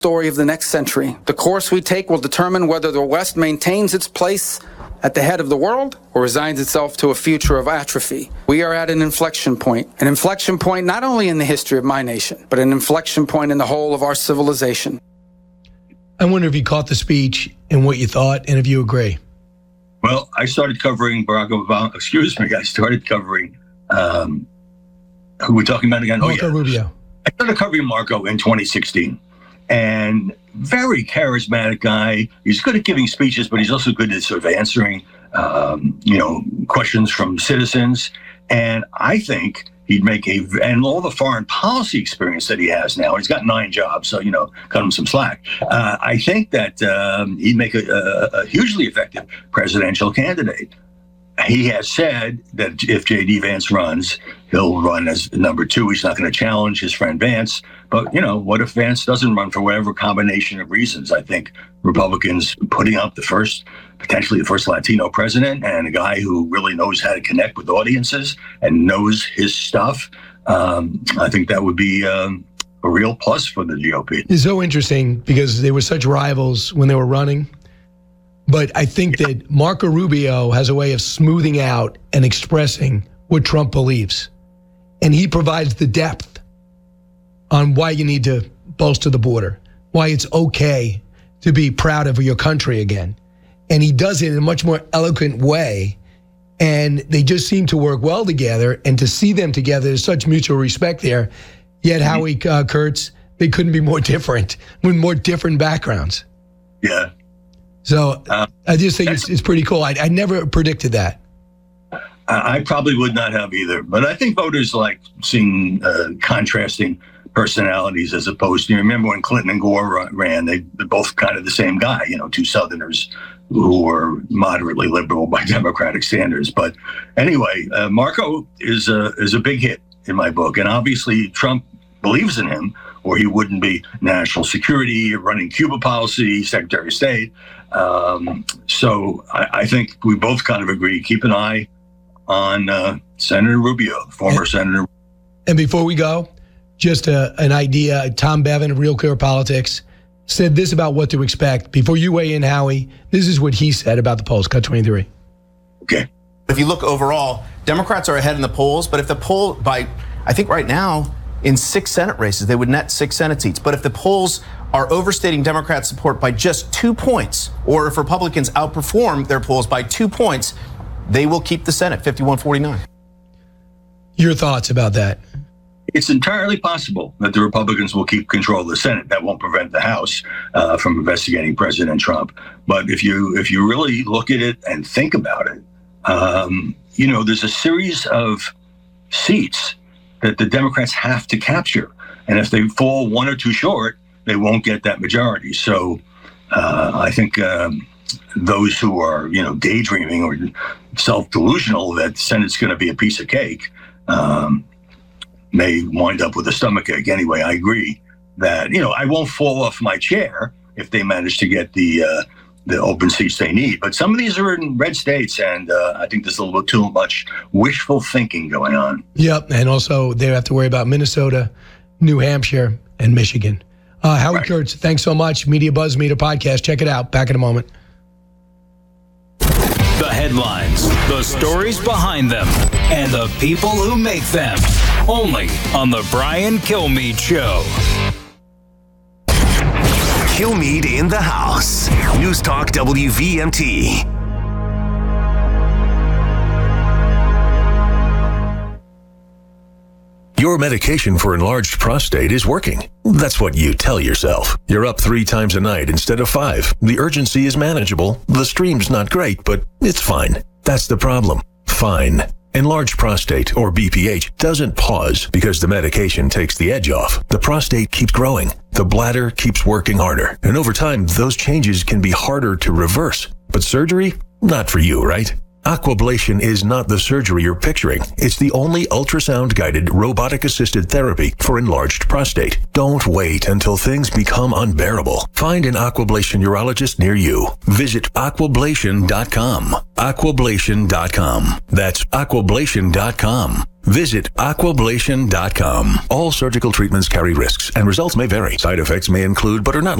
story of the next century. The course we take will determine whether the West maintains its place at the head of the world or resigns itself to a future of atrophy. We are at an inflection point not only in the history of my nation, but an inflection point in the whole of our civilization. I wonder if you caught the speech and what you thought, and if you agree. Well, I started covering Barack Obama. I started covering, who we're talking about again? Marco Rubio. I started covering Marco in 2016. And very charismatic guy. He's good at giving speeches, but he's also good at sort of answering, questions from citizens. And I think he'd make and all the foreign policy experience that he has now, he's got 9 jobs, so, cut him some slack. I think that he'd make a hugely effective presidential candidate. He has said that if J.D. Vance runs, he'll run as number 2. He's not going to challenge his friend Vance. But, what if Vance doesn't run for whatever combination of reasons? I think Republicans putting up potentially the first Latino president and a guy who really knows how to connect with audiences and knows his stuff. I think that would be a real plus for the GOP. It's so interesting because they were such rivals when they were running. But I think that Marco Rubio has a way of smoothing out and expressing what Trump believes. And he provides the depth on why you need to bolster the border, why it's okay to be proud of your country again. And he does it in a much more eloquent way. And they just seem to work well together. And to see them together, there's such mutual respect there. Yet Howie Kurtz, they couldn't be more different, with more different backgrounds. Yeah. So I just think it's pretty cool. I never predicted that. I probably would not have either. But I think voters like seeing contrasting personalities as opposed to, remember when Clinton and Gore ran, they're both kind of the same guy, 2 Southerners who were moderately liberal by Democratic standards. But anyway, Marco is a big hit in my book. And obviously Trump believes in him, or he wouldn't be national security, running Cuba policy, Secretary of State. So I think we both kind of agree, keep an eye on Senator Rubio, former Senator. And before we go, just an idea. Tom Bevan of Real Clear Politics said this about what to expect. Before you weigh in, Howie, this is what he said about the polls. Cut 23. Okay. If you look overall, Democrats are ahead in the polls, but if the poll I think right now, in 6 Senate races, they would net 6 Senate seats. But if the polls are overstating Democrat support by just 2 points, or if Republicans outperform their polls by 2 points, they will keep the Senate 51-49. Your thoughts about that? It's entirely possible that the Republicans will keep control of the Senate. That won't prevent the House from investigating President Trump. But if you really look at it and think about it, there's a series of seats that the Democrats have to capture. And if they fall 1 or 2 short, they won't get that majority. So I think those who are, daydreaming or self-delusional that the Senate's going to be a piece of cake may wind up with a stomachache. Anyway, I agree that, I won't fall off my chair if they manage to get the open seats they need. But some of these are in red states, and I think there's a little bit too much wishful thinking going on. Yep, and also they have to worry about Minnesota, New Hampshire, and Michigan. Howie Kurtz, thanks so much. Media Buzz Meter Podcast. Check it out. Back in a moment. The headlines, the stories behind them, and the people who make them. Only on The Brian Kilmeade Show. Kilmeade in the house. News Talk WVMT. Your medication for enlarged prostate is working. That's what you tell yourself. You're up 3 times a night instead of 5. The urgency is manageable. The stream's not great, but it's fine. That's the problem. Fine. Enlarged prostate, or BPH, doesn't pause because the medication takes the edge off. The prostate keeps growing. The bladder keeps working harder. And over time, those changes can be harder to reverse. But surgery? Not for you, right? Aquablation is not the surgery you're picturing. It's the only ultrasound-guided, robotic-assisted therapy for enlarged prostate. Don't wait until things become unbearable. Find an Aquablation urologist near you. Visit aquablation.com. Aquablation.com. That's aquablation.com. Visit aquablation.com. All surgical treatments carry risks, and results may vary. Side effects may include but are not